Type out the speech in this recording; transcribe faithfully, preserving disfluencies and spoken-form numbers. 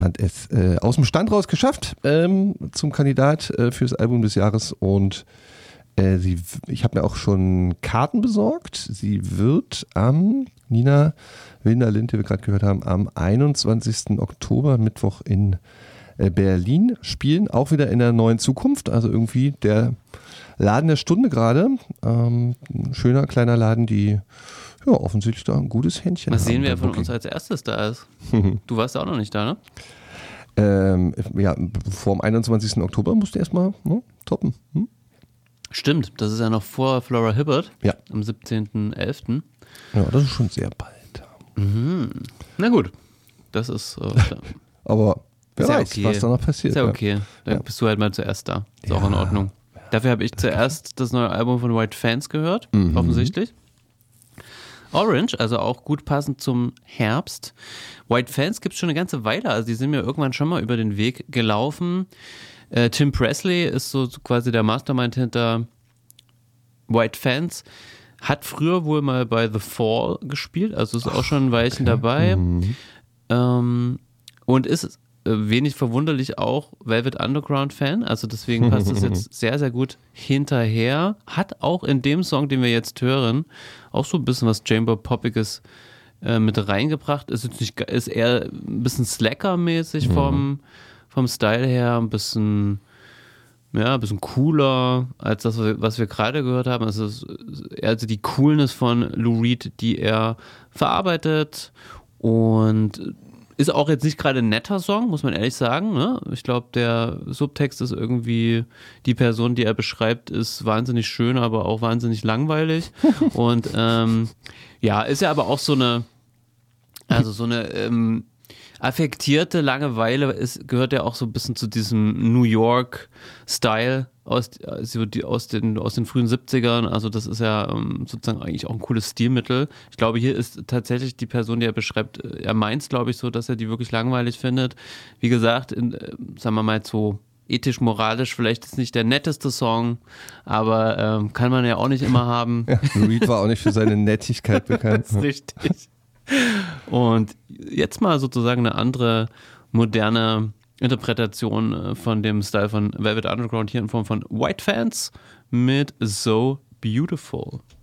hat es äh, aus dem Stand raus geschafft ähm, zum Kandidat äh, fürs Album des Jahres und äh, sie, ich habe mir auch schon Karten besorgt. Sie wird am, Nina Wilner-Lind, die wir gerade gehört haben, am einundzwanzigsten Oktober, Mittwoch in äh, Berlin spielen, auch wieder in der neuen Zukunft, also irgendwie der Laden der Stunde gerade, ähm, ein schöner kleiner Laden, die ja, offensichtlich da ein gutes Händchen. Mal sehen, wer von Booking. uns als erstes da ist. Du warst ja auch noch nicht da, ne? Ähm, ja, vor dem einundzwanzigsten Oktober musst du erstmal ne, toppen. Hm? Stimmt, das ist ja noch vor Flora Hibbert. Ja. Am siebzehnten elften Ja, das ist schon sehr bald. Mhm. Na gut, das ist. Äh, Aber wer ist ja weiß, okay. was da noch passiert. Ist ja okay. Dann Ja. bist du halt mal zuerst da. Ist Ja. auch in Ordnung. Dafür habe ich zuerst das neue Album von White Fans gehört, Mhm. offensichtlich. Orange, also auch gut passend zum Herbst. White Fans gibt es schon eine ganze Weile, also die sind mir irgendwann schon mal über den Weg gelaufen. Äh, Tim Presley ist so quasi der Mastermind hinter White Fans. Hat früher wohl mal bei The Fall gespielt, also ist auch schon ein Weilchen okay. dabei. Mhm. Ähm, und ist äh, wenig verwunderlich auch Velvet Underground-Fan, also deswegen passt das jetzt sehr, sehr gut hinterher. Hat auch in dem Song, den wir jetzt hören, auch so ein bisschen was Chamber-Poppiges äh, mit reingebracht. Ist jetzt nicht, ist eher ein bisschen Slacker-mäßig Mhm. vom, vom Style her, ein bisschen, ja, ein bisschen cooler als das, was wir gerade gehört haben. Also, es ist also die Coolness von Lou Reed, die er verarbeitet, und ist auch jetzt nicht gerade ein netter Song, muss man ehrlich sagen. Ne? Ich glaube, der Subtext ist irgendwie, die Person, die er beschreibt, ist wahnsinnig schön, aber auch wahnsinnig langweilig. Und ähm, ja, ist ja aber auch so eine, also so eine ähm, affektierte Langeweile, ist, gehört ja auch so ein bisschen zu diesem New York-Style aus, also die, aus, den, aus den frühen siebzigern. Also das ist ja ähm, sozusagen eigentlich auch ein cooles Stilmittel. Ich glaube, hier ist tatsächlich die Person, die er beschreibt, er meint es, glaube ich, so, dass er die wirklich langweilig findet. Wie gesagt, in, äh, sagen wir mal so ethisch, moralisch, vielleicht ist nicht der netteste Song, aber ähm, kann man ja auch nicht immer haben. Ja, Lou Reed war auch nicht für seine Nettigkeit bekannt. Das ist richtig. Und jetzt mal sozusagen eine andere, moderne Interpretation von dem Style von Velvet Underground hier in Form von White Fans mit So Beautiful.